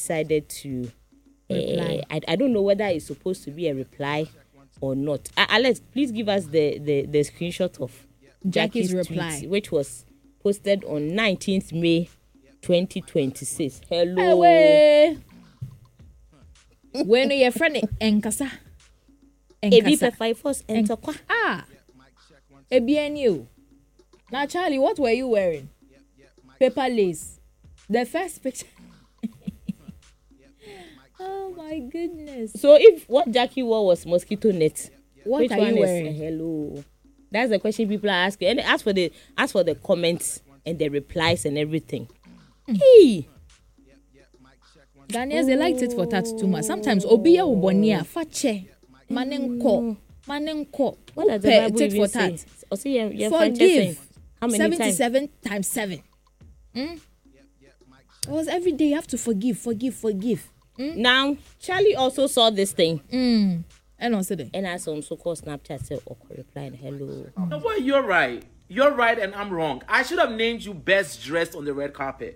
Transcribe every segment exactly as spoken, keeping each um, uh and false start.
decided to reply. Uh, I, I don't know whether it's supposed to be a reply or not. Uh, Alex, please give us the, the, the screenshot of Jackie's, Jackie's reply, tweet, which was posted on nineteenth of May twenty twenty-six. Hello. Hey, when your friend Enkasa. Ebi pe five force enter kwa. Ah. Ebi and you. Now Charlie, what were you wearing? Paper lace. The first picture. Oh my goodness. So if what Jackie wore was mosquito net, what which are one you is wearing? hello? That's the question people are asking. And as for the as for the comments and the replies and everything. Mm. Hey. Ghanaians, they liked it for that too much. Sometimes obiya ubonia fache manenko manenko. What does the Bible tit even for say? that? Oh, see, you're, you're Forgive. How many seventy-seven times? times seven. Mm? It was every day you have to forgive, forgive, forgive. Mm? Now, Charlie also saw this thing. Mm. And also there. And I saw him so called Snapchat said, "Oh, replying hello." No, boy, you're right. You're right, and I'm wrong. I should have named you best dressed on the red carpet.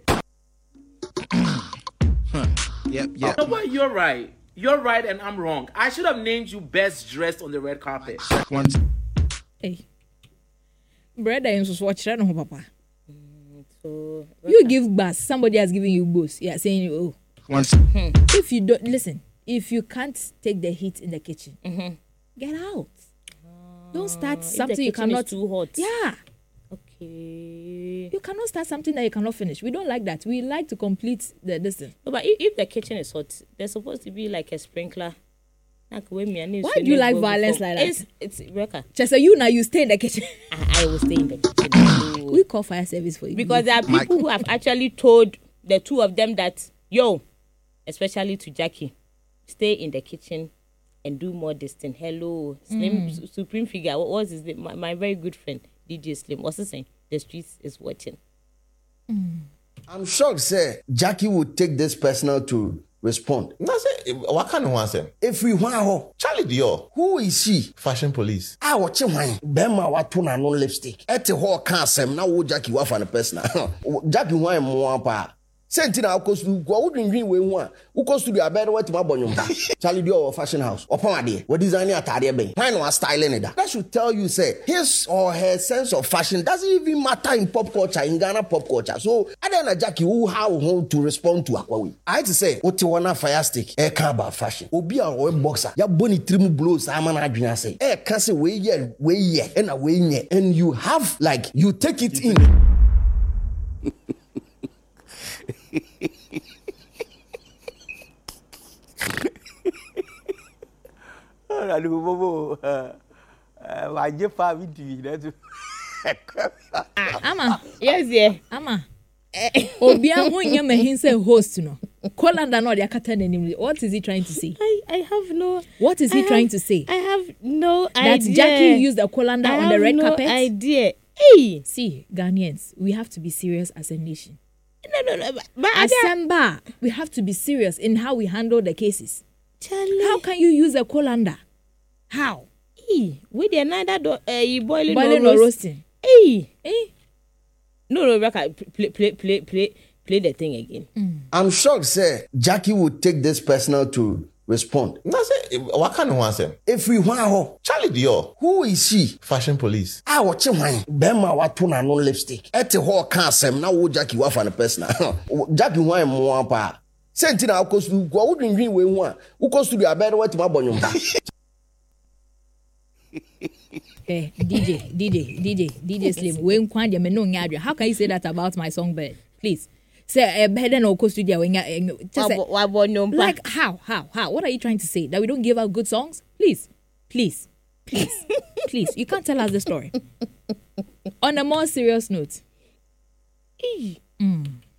Yep, yep. No, boy, you're right. You're right, and I'm wrong. I should have named you best dressed on the red carpet. One. Hey, brother, you just watch that, no, Papa. Mm, so you give bus. Somebody has given you boost. Yeah, saying oh. Once. Hmm. If you don't listen, if you can't take the heat in the kitchen, mm-hmm. get out. Uh, don't start something you cannot. Too hot. Yeah. Okay. You cannot start something that you cannot finish. We don't like that. We like to complete the distance. No, but if, if the kitchen is hot, there's supposed to be like a sprinkler. Like why do you like violence before. Like that? It's it's Rebecca. Just so you now you stay in the kitchen. I, I will stay in the kitchen. We call fire service for you. Because there are people who have actually told the two of them that, yo, especially to Jackie, stay in the kitchen and do more distance. Hello, Slim mm. Supreme Figure. What was his name? My, my very good friend, D J Slim. What's he saying? The streets is watching. Mm. I'm shocked, say Jackie would take this personal to respond. What kind of one say? If we want her, Charlie Dior. Who is she? Fashion police. I watch him. Bema watuna no lipstick. Ete ho cansem na wo Jackie wa fa the personal. Jackie wan mo pa. Senti na akọ studio go wo dwinwin we hu a ukọ studio abere wati ma bonyum ba Charlie Dior fashion house opon ade we design atade ben why no styling it that should tell you say his or her sense of fashion doesn't even matter in pop culture in Ghana pop culture. So Adena Jackie who how home to respond to akwa I had to say what you wanna fire stick e ka about fashion obi a we boxer ya boni trim blows ama na adwena say e ka say we ye we ye and a we nye and you have like you take it in. Ama yes yeah ama obia ho nya mahin say host no Colanda no dia kata nanim. What is he trying to say? I I have no What is he I trying have, to say? I have no that idea. That Jackie used a colander I on the red no carpet? idea. Hey, see, Ghanaians, we have to be serious as a nation. No, no, no. But as Semba, we have to be serious in how we handle the cases. Charlie. How can you use a colander? How? Hey, we did neither do, uh, boiling, boiling or, or roasting. Hey, hey. No, no, Rebecca, play, play, play, play, play the thing again. Mm. I'm shocked, say Jackie would take this personal to respond. What kind of one say? If we want her, Charlie Dior. Who is she? Fashion police. I watch him. Bema watuna no lipstick. Ete ho cansem na wo Jackie wa fa the personal. Jackie wan mo pa. Senti na akọ studio go wo dwinwin we hu a ukọ studio abere wati ma bonyum ta. Eh, D J, D J, D J, D J Slim. We nkwan de me no nya adwe. How can you say that about my songbird? Please. Say a better no co studio when you just say, like how how how what are you trying to say that we don't give out good songs? Please, please, please, please. You can't tell us the story. On a more serious note, mm.